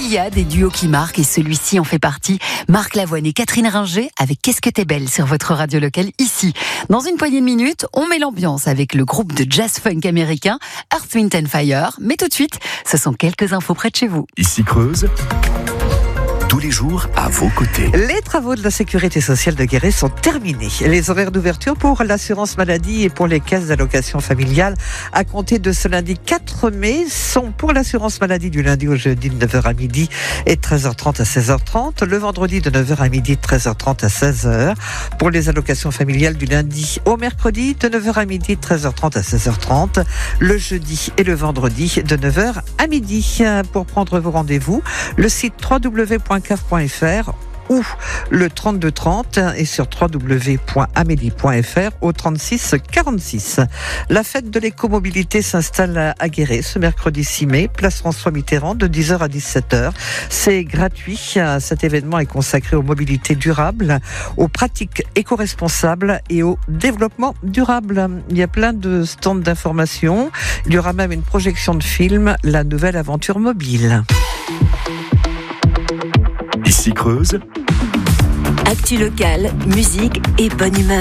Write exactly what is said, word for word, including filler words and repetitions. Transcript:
Il y a des duos qui marquent et celui-ci en fait partie. Marc Lavoine et Catherine Ringer avec Qu'est-ce que t'es belle sur votre radio locale ici. Dans une poignée de minutes, on met l'ambiance avec le groupe de jazz-funk américain Earth, Wind and Fire. Mais tout de suite, ce sont quelques infos près de chez vous. Ici Creuse, tous les jours à vos côtés. Les travaux de la sécurité sociale de Guéret sont terminés. Les horaires d'ouverture pour l'assurance maladie et pour les caisses d'allocation familiale à compter de ce lundi quatre mai sont pour l'assurance maladie du lundi au jeudi de neuf heures à midi et de treize heures trente à seize heures trente. Le vendredi de neuf heures à midi, de treize heures trente à seize heures. Pour les allocations familiales du lundi au mercredi de neuf heures à midi, de treize heures trente à seize heures trente. Le jeudi et le vendredi de neuf heures à midi. Pour prendre vos rendez-vous, le site w w w point c a f point f r ou le trente-deux trente et sur w w w point amélie point f r au trente-six quarante-six. La fête de l'écomobilité s'installe à Guéret ce mercredi six mai, place François Mitterrand de dix heures à dix-sept heures. C'est gratuit. Cet événement est consacré aux mobilités durables, aux pratiques éco-responsables et au développement durable. Il y a plein de stands d'information. Il y aura même une projection de film, La Nouvelle Aventure Mobile. Ici Creuse, Actu locale, musique et bonne humeur.